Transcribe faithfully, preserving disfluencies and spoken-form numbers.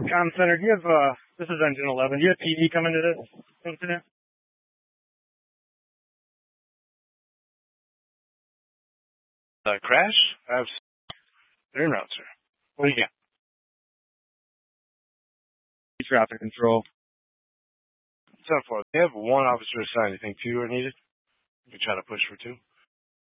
Com Center, do you have, uh, this is Engine eleven, do you have P D coming to this incident? Uh, crash? I have turn route, sir. What do you got? Traffic control. ten four. They have one officer assigned. You think two are needed? We try to push for two.